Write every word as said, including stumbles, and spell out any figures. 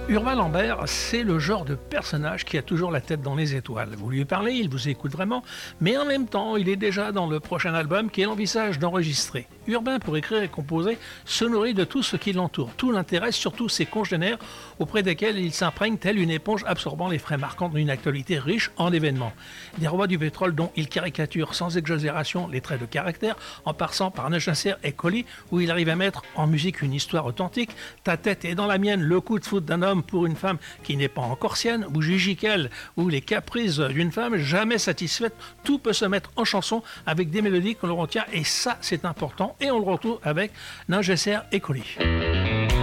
Urbain Lambert, c'est le genre de personnage qui a toujours la tête dans les étoiles. Vous lui parlez, il vous écoute vraiment, mais en même temps, il est déjà dans le prochain album qu'il envisage d'enregistrer. Urbain, pour écrire et composer, se nourrit de tout ce qui l'entoure. Tout l'intéresse, surtout ses congénères, auprès desquels il s'imprègne telle une éponge absorbant les frais marquants d'une actualité riche en événements. Des rois du pétrole dont il caricature sans exagération les traits de caractère, en passant par Necessaire et Colli, où il arrive à mettre en musique une histoire authentique, Ta tête est dans la mienne, le coup de foudre d'un homme pour une femme qui n'est pas encore sienne, ou Gigi Kell, ou les caprices d'une femme jamais satisfaite, tout peut se mettre en chanson avec des mélodies que l'on retient, et ça c'est important, et on le retrouve avec Necessaire et Colli.